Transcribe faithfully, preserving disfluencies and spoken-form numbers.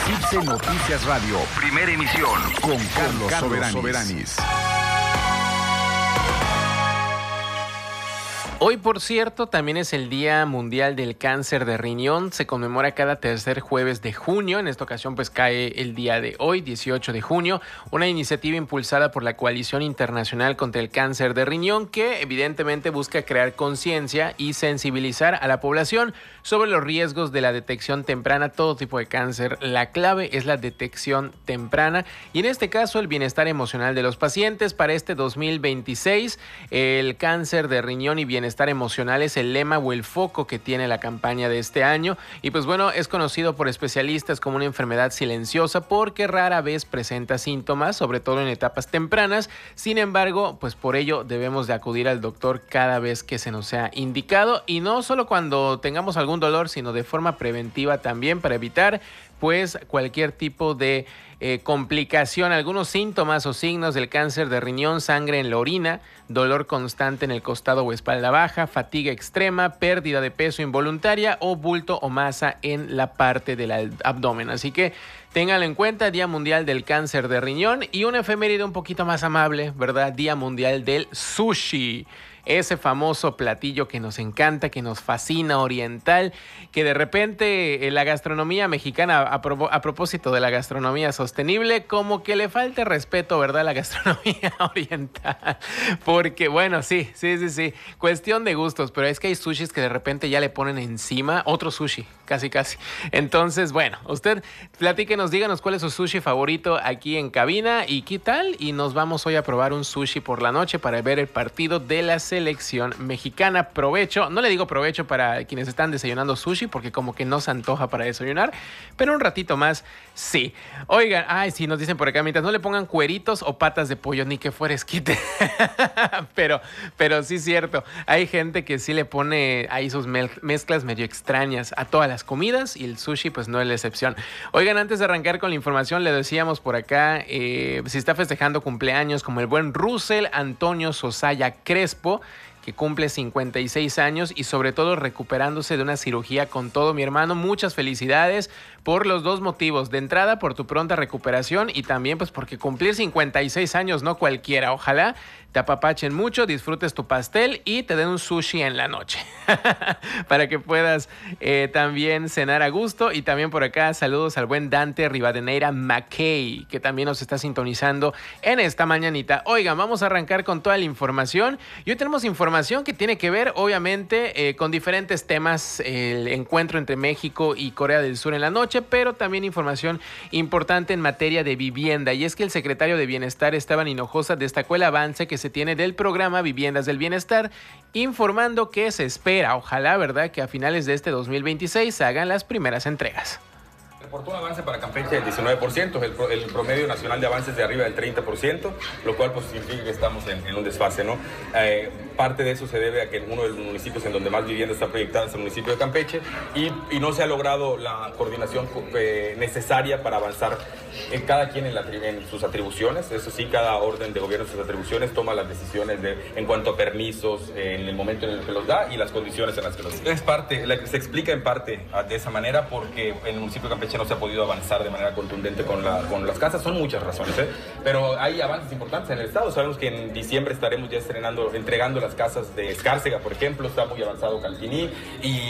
C I B C Noticias Radio, primera emisión, con Carlos, Carlos Soberanis. Soberanis. Hoy, por cierto, también es el Día Mundial del Cáncer de Riñón. Se conmemora cada tercer jueves de junio. En esta ocasión, pues, cae el día de hoy, dieciocho de junio. Una iniciativa impulsada por la Coalición Internacional contra el Cáncer de Riñón que, evidentemente, busca crear conciencia y sensibilizar a la población sobre los riesgos de la detección temprana, todo tipo de cáncer. La clave es la detección temprana y, en este caso, el bienestar emocional de los pacientes. Para este dos mil veintiséis, el cáncer de riñón y bienestar Bienestar emocional es el lema o el foco que tiene la campaña de este año y pues bueno, es conocido por especialistas como una enfermedad silenciosa porque rara vez presenta síntomas, sobre todo en etapas tempranas. Sin embargo, pues por ello debemos de acudir al doctor cada vez que se nos sea indicado y no solo cuando tengamos algún dolor, sino de forma preventiva también para evitar pues cualquier tipo de eh, complicación. Algunos síntomas o signos del cáncer de riñón: sangre en la orina, dolor constante en el costado o espalda baja, fatiga extrema, pérdida de peso involuntaria o bulto o masa en la parte del abdomen. Así que ténganlo en cuenta, Día Mundial del Cáncer de Riñón. Y una efeméride un poquito más amable, ¿verdad? Día Mundial del Sushi. Ese famoso platillo que nos encanta, que nos fascina, oriental, que de repente la gastronomía mexicana, a, pro, a propósito de la gastronomía sostenible, como que le falta respeto, ¿verdad?, a la gastronomía oriental. Porque, bueno, sí, sí, sí, sí, cuestión de gustos, pero es que hay sushis que de repente ya le ponen encima otro sushi, casi, casi. Entonces, bueno, usted platíquenos, díganos cuál es su sushi favorito aquí en cabina y qué tal, y nos vamos hoy a probar un sushi por la noche para ver el partido de la selección mexicana. Provecho, no le digo provecho para quienes están desayunando sushi porque como que no se antoja para desayunar, pero un ratito más sí. Oigan, ay, sí, nos dicen por acá, mientras no le pongan cueritos o patas de pollo, ni que fuera esquite. pero, pero sí es cierto, hay gente que sí le pone ahí sus mezclas medio extrañas a todas las comidas y el sushi pues no es la excepción. Oigan, antes de arrancar con la información, le decíamos por acá, eh, si está festejando cumpleaños como el buen Russell Antonio Sosaya Crespo, que cumple cincuenta y seis años y sobre todo recuperándose de una cirugía con todo, mi hermano. Muchas felicidades por los dos motivos. De entrada, por tu pronta recuperación y también pues porque cumplir cincuenta y seis años no cualquiera. Ojalá te apapachen mucho, disfrutes tu pastel y te den un sushi en la noche para que puedas eh, también cenar a gusto. Y también por acá saludos al buen Dante Rivadeneira McKay, que también nos está sintonizando en esta mañanita. Oigan, vamos a arrancar con toda la información y hoy tenemos información que tiene que ver obviamente eh, con diferentes temas, el encuentro entre México y Corea del Sur en la noche, pero también información importante en materia de vivienda, y es que el secretario de Bienestar, Esteban Hinojosa, destacó el avance que se tiene del programa Viviendas del Bienestar, informando que se espera, ojalá, ¿verdad?, que a finales de este dos mil veintiséis se hagan las primeras entregas. Reportó un avance para Campeche del diecinueve por ciento, el, el promedio nacional de avances de arriba del treinta por ciento, lo cual pues significa que estamos en, en un desfase, ¿no? Eh, parte de eso se debe a que uno de los municipios en donde más vivienda está proyectada es el municipio de Campeche y, y no se ha logrado la coordinación eh, necesaria para avanzar en cada quien en, la, en sus atribuciones. Eso sí, cada orden de gobierno en sus atribuciones toma las decisiones de, en cuanto a permisos, eh, en el momento en el que los da y las condiciones en las que los da. Es parte, la, se explica en parte de esa manera porque en el municipio de Campeche no se ha podido avanzar de manera contundente con, la, con las casas. Son muchas razones, ¿eh? Pero hay avances importantes en el estado. Sabemos que en diciembre estaremos ya estrenando, entregando las casas de Escárcega, por ejemplo, está muy avanzado Calquiní y